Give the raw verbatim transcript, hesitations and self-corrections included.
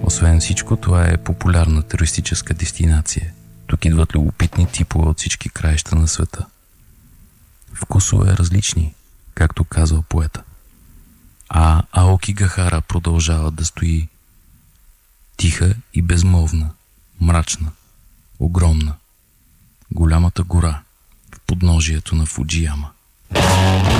Освен всичко, това е популярна туристическа дестинация. Тук идват любопитни типове от всички краища на света. Вкусове различни, както казал поета. А Аокигахара продължава да стои тиха и безмолвна, мрачна, огромна, голямата гора в подножието на Фуджияма.